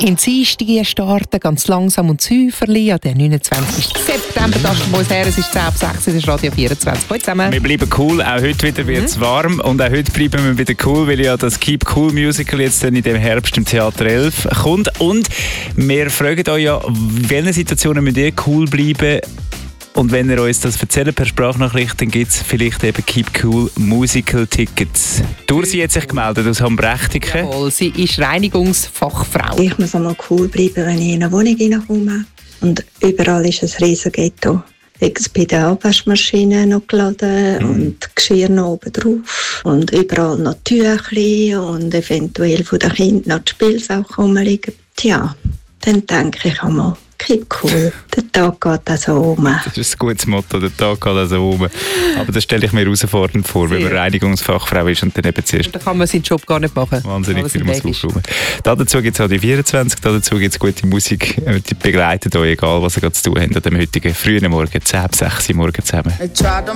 In Dienstag starten, ganz langsam und säuferlich, an den 29. September. Tasten wir uns her, es ist 10 ab 6, das ist Radio 24. Hallo zusammen. Wir bleiben cool, auch heute wieder wird es warm und auch heute bleiben wir wieder cool, weil ja das Keep Cool Musical jetzt dann in dem Herbst im Theater 11 kommt. Und wir fragen euch ja, in welchen Situationen müsst ihr cool bleiben? Und wenn ihr uns das erzählt per Sprachnachricht, dann gibt es vielleicht eben Keep Cool Musical Tickets. Dursi hat sich gemeldet aus Hambrechtingen. Jawohl, sie ist Reinigungsfachfrau. Ich muss einmal cool bleiben, wenn ich in eine Wohnung hineinkomme. Und überall ist ein riesen Ghetto. Ich bei der Abwaschmaschine noch geladen und Geschirr noch oben drauf. Und überall noch Tüchli und eventuell von den Kindern noch die Spielsachen rumliegen. Tja, dann denke ich einmal, keep cool. Der Tag geht also um. Das ist ein gutes Motto, der Tag geht also um. Aber das stelle ich mir herausfordernd vor, wenn man Reinigungsfachfrau ist und dann eben zuerst... Da kann man seinen Job gar nicht machen. Wahnsinnig viel muss aufräumen. Dazu gibt es auch die 24, dazu gibt es gute Musik, die begleitet euch, egal was ihr gerade zu tun habt, an dem heutigen frühen Morgen, 10 ab 6 Uhr morgen zusammen.